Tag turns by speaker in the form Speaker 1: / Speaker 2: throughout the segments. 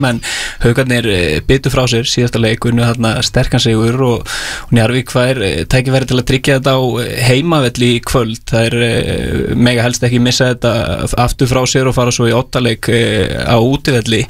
Speaker 1: menn Haukarnir byttu frá sér síðasta leik unnu þarna sterkan sigur og Njarðvík fær tækifæri til að tryggja þetta á heimavelli í kvöld. Það mega helst ekki missa þetta aftur frá sér og fara svo í 8 leik á útivelli.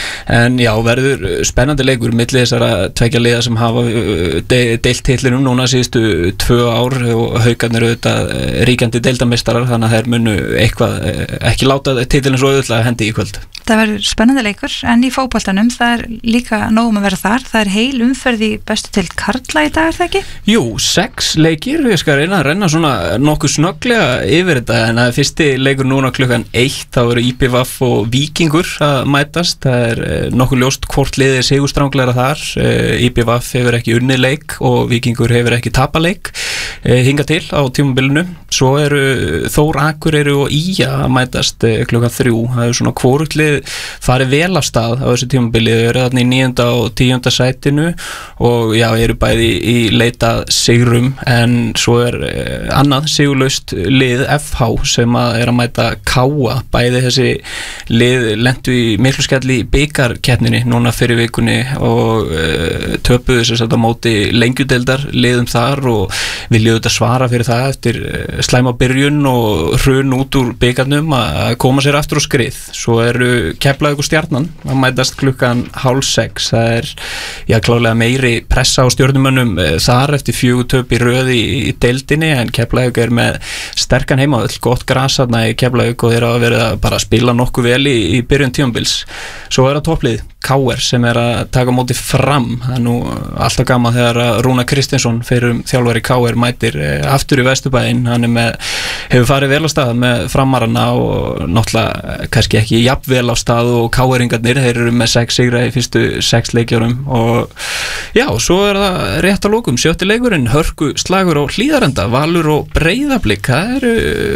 Speaker 1: En já, verður spennandi leikur milli þessara tveggja liða sem hafa deilt titlinum núna síðustu 2 ár og Haukarnir auðvitað ríkjandi deildameistarar, þannig að þeir munu eitthvað ekki láta titilin svo auðvitað hendi í kvöld.
Speaker 2: Það verður spennandi leikur, en í fótboltanum það líka nógum að vera þar. Það heil umferð í bestu deild karla í dag, það ekki?
Speaker 1: Jú, 6 leikir, ég skal reyna að renna svona nokkuð snögglega yfir þetta, en að fyrsti leikur núna klukkan 1, þá eru IPVF og Víkingur að mætast. Það nokkuð ljóst hvort liðið sigurstranglegra þar. IPVF hefur ekki unnið leik og Víkingur hefur ekki tapað leik hinga til á tímabilinu. Svo eru Þór Akureyri og Ía að mætast klukkan 3. Það er svona hvorugt lið farið vel af stað á þessu tímabili. Þau eru þarna í 9. og 10. sætinu og já, eru bæði í leita sigrum, en svo annað sigurlaust lið FH sem að mæta Káa. Bæði þessi lið lentu í miklu skelli í bikarkeppninni núna fyrir vikunni og töpuðu sér satt á móti lengjudeildar liðum þar og vilja auðvitað svara fyrir það eftir slæma byrjun og hrun út úr bikarnum að koma sér aftur á skrið. Svo eru Keflavík og Stjarnan að mætast klukkan 5:30. Það já, klárlega meiri pressa á stjörnumönnum þar eftir 4 töp í röð í deildinni, en Keflavík með sterkan heimavöll, gott gras þarna í Keflavík og þeir hafa verið að bara spila nokkuð vel í byrjun tímabils. Svo það topplið KR sem að taka móti Fram. Það nú alltaf gaman þegar Rúnar Kristinsson fyrir þjálfari KR mætir aftur í Vesturbæinn. Hann hefur farið vel á stað með Framarana og náttúrulega kannski ekki jafn vel á stað og KR-ingarnir, þeir eru með 6 sigra í fyrstu 6 leikjunum og já, svo það rétt að lokum 7. leikurinn, hörku slagur á Hlíðarenda, Valur og Breiðablik. Það eru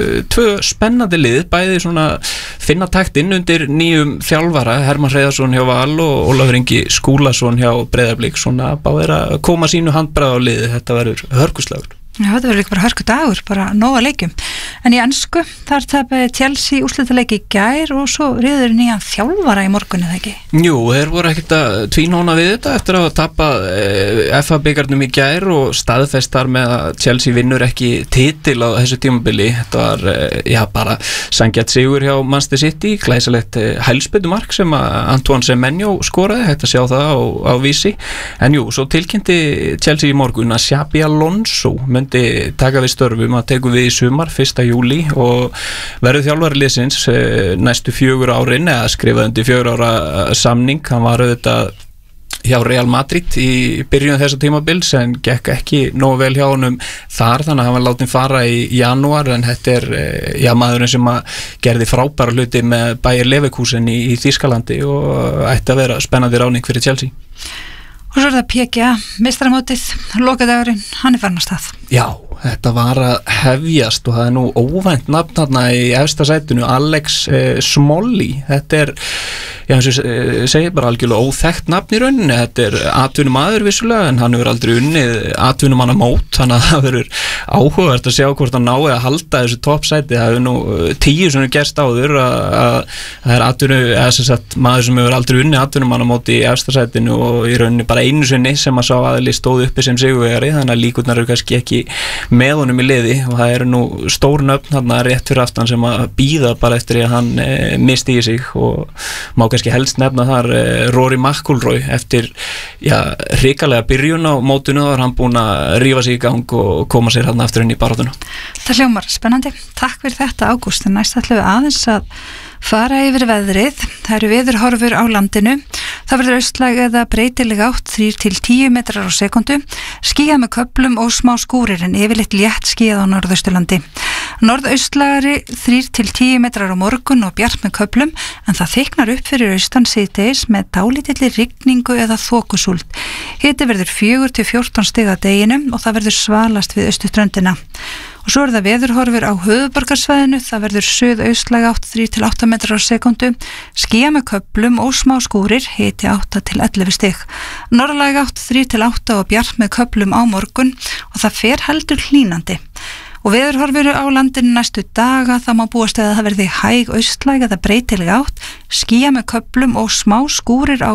Speaker 1: 2 spennandi lið, bæði svona finna taktinn undir nýjum þjálfara, Hermann Hreiðarsson hjá Val og Ólafur Ingi Skúlason hjá Breiðablik, svona báðir að koma sínu handbragð á liði. Þetta verður hörkuslagur.
Speaker 2: Já, þetta verður ekki bara hörku dagur, bara nóg að leikjum. En í ensku, þar tapaði Chelsea úrslitaleik í gær og svo riður nýjan þjálfara í morgun, eða ekki? Jú,
Speaker 1: þeir voru ekkert að tvínóna við þetta eftir að tapa FA-bikarnum í gær og staðfest þar með að Chelsea vinnur ekki titil á þessu tímabili. Þetta var, já, bara sanngjarn sigur hjá Manchester City, glæsilegt hælspyrnumark sem að Antoine Semenyo skoraði, hægt að sjá það á vísi. En jú, svo tilkynnti Chelsea í morgun að Xabi Alonso taka við störfum, að tekum við í sumar 1. júlí og verður þjálfari liðsins næstu 4 árin, eða skrifaði undir 4 ára samning. Hann var auðvitað hjá Real Madrid í byrjun þessa tímabils en gekk ekki nógu vel hjá honum þar, þannig að hann var látinn fara í janúar, en þetta já, maðurinn sem að gerði frábæra hluti með Bayer Leverkusen í Þýskalandi og ætti að vera spennandi ráðning fyrir Chelsea.
Speaker 2: Og svo það PGA, meistaramótið, lokadagurinn, hann farin á stað.
Speaker 1: Já, þetta var að hefjast og það nú óvænt nafn þarna í efsta sætinu, Alex Smolli. Þetta já, eins og segir bara algjörlega óþekkt nafn í rauninni. Þetta atvinnumaður vissulega, en hann hefur aldrei unnið atvinnumannamót, þannig að það verður áhugavert að sjá hvort hann nái að halda þessu toppsæti. Það hefur nú 10 sem gerst áður að það maður sem hefur aldrei unnið atvinnumannamót í efsta sætinu og í rauninni bara einu sinni sem að sá aðli stóð uppi sem sigurvegari, þannig að líkurnar eru kannski ekki með honum í liði og það eru nú stór nöfn þarna rétt fyrir aftan sem að bíða bara eftir að hann misti í sig og má kannski helst nefna þar Rory McIlroy eftir hrikalega byrjun á mótinu. Þá hann búinn að rífa sig í gang og koma sér hann aftur inn í baráttuna.
Speaker 2: Það hljómar spennandi. Takk fyrir þetta, Ágúst. Næst ætlum við aðeins að fara yfir veðrið. Það eru veðurhorfur á landinu. Það verður austlæg eða breytileg átt 3-10 metrar á sekundu. Skýjað með köflum og smá skúrir en yfirleitt létt skýjað á norðausturlandi. Norðaustlægari 3-10 metrar á morgun og bjart með köflum, en það þyknar upp fyrir austan síðdegis með dálítilli rigningu eða þokusúld. Hiti verður 4-14 stig að deginum og það verður svalast við austurströndina. Og svo það veðurhorfur á höfuðborgarsvæðinu. Það verður suðaustlæg átt 3-8 metrar á sekundu, skýjað með köflum og smá skúrir, hiti 8-11 stig. Norðlæg átt 3-8 og bjart með köflum á morgun og það fer heldur hlýnandi. Og veðurhorfur á landinu næstu daga, það má búast við að það verði hæg austlæg eða breytileg átt, skýja með köflum og smá skúrir á